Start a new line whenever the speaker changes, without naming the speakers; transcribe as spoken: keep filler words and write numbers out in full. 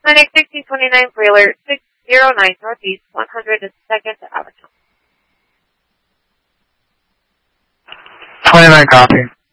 Clinic sixteen twenty-nine for alert six zero nine Northeast one hundred second Avenue.
twenty-nine copy.